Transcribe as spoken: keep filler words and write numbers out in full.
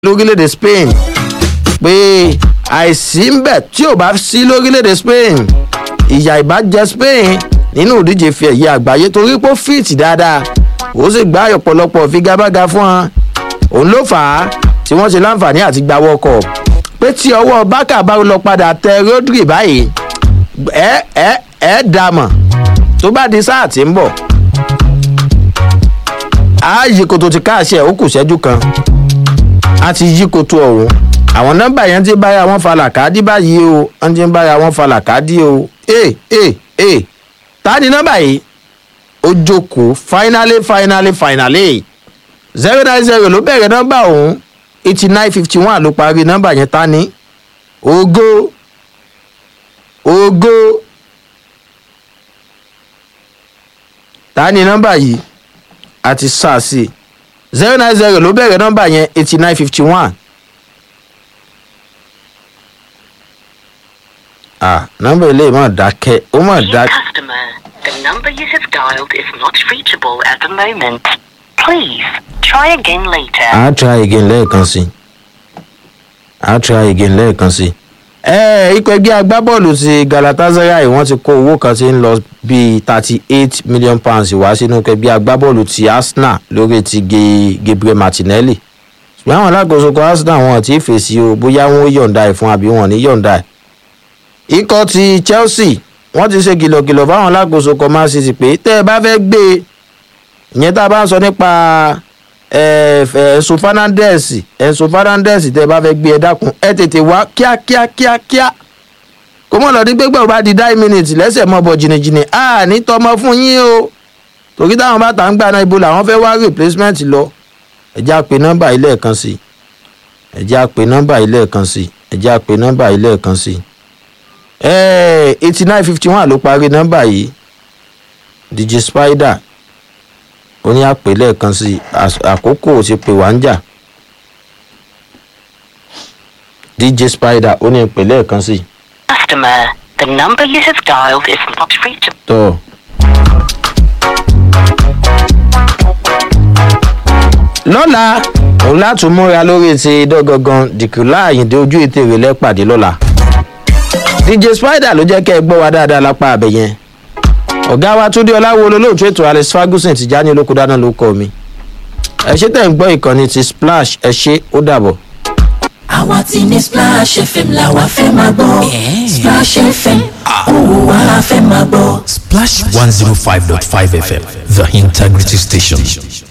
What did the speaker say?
lórílẹ̀‐èdè Spain pé àìsí ń bẹ̀ tí ò bá sí lórílẹ̀‐èdè Spain ìyà ìbá jẹ Spain nínú ìdíje fi ẹ̀yẹ àgbáyé torí pé ó fìtì dáadáa ó sì gbá ọ̀pọ̀lọpọ̀ figagbága fún wọn òun ló fà á tí wọ́n ṣe láǹfààní àti gba World Cup pé tí ọwọ́ Barca bá lọ padà tẹ Rodri báyìí ẹ ẹ ẹ dàmọ̀ tó bá di sáà tí ń bọ̀ á yí koto ti káàṣẹ ó kù ṣẹ́jú kan á ti yí koto ọ̀hún àwọn nọ́mbà yẹn ti bára wọn fa làkàdí báyìí o wọ́n ti ń bára wọn fa làkàdí o ee ee ee ta ni nọ́mbà yìí ó jókòó finally finally finally zero nine zero ló bẹ̀rẹ̀ nọ́mbà ọ̀hún eighty nine fifty one ló parí nọ́mbà yẹn ta ni ògo ògo ta ni nọ́mbà yìí àti sàásì zero nine zero ló bẹ̀rẹ̀ nọ́mbà yẹn eighty nine fifty one. ah nọ́mbà ilé mà dákẹ́ ó mà dákẹ́. Customer, the number you have dialed is not reachable at the moment. Please try again later. I'll try again lẹ́ẹ̀kan sí. I'll try again lẹ́ẹ̀kan sí. ẹ ikọ̀ ẹgbẹ́ agbábọ́ọ̀lù ti Galatasaray wọ́n ti kó owó kan tí ń lọ bíi thirty eight million pounds wá sínú ẹgbẹ́ agbábọ́ọ̀lù ti Arsenal lórí ti Gabriel Martinelli. ṣùgbọ́n àwọn alákòóso kan Arsenal wọn ti fèsì o bóyá wọn ó yọ̀ǹda ẹ̀ fún àbí wọn ní yọ̀ǹda ẹ̀. ikọ̀ ti Chelsea wọ́n ti ṣe kìlọ̀kìlọ̀ fáwọn alákòóso kan Man City pé tẹ́ ẹ bá fẹ́ gbé e ìyẹn tá a bá ń sọ nípa Enzo Fernandez Enzo Fernandez tẹ́ ẹ bá fẹ́ gbé ẹ dákun ẹ tètè wá kíákíá kíákíá kó mọ̀ lọ́ọ́ ní pé gbẹ̀rù bá di nine minutes lẹ́sẹ̀ mọ́ bọ̀ jìnnìjìnnì à ní tọmọ fún yín o torí táwọn bá tà ń gbà náà ibo làwọn fẹ́ wá replacement lọ ẹ jẹ́ àpè nọ́mbà ilé ẹ̀kan sí ẹ jẹ́ àpè nọ́mbà ilé ẹ̀kan sí ẹ jẹ́ àpè nọ́mbà ilé ẹ̀kan sí eighty nine fifty one ló parí nọ́mbà yìí D J Spider ó ní àpè lẹ́ẹ̀kan sí àkókò ti pè wá ń jà D J Spider ó ní àpè lẹ́ẹ̀kan sí. Customer, the number you have dialed is not reachable. tọ́ lọ́la òun láti múra lórí ti dọ́gangan dìkìlá àyìndé ojú ètè rẹ̀ lẹ́pàdé lọ́la D J Spider ló jẹ́ kẹ́ ẹ gbọ́ wa dáadáa lápá abẹ́yẹn ọ̀gá wa Túndé Ọláwo olóòtú ètò Alex Ferguson ti já ní olóko dáná ló kọ́ mi ẹ ṣé tẹ̀ ń gbọ́ ìkànnì ti Splash ẹ ṣé ó dàbọ̀. àwa ti ní Splash F M la wa fẹ́ máa gbọ́ Splash F M òun wa fẹ́ máa gbọ́. Splash one zero five dot five F M, the integrity station.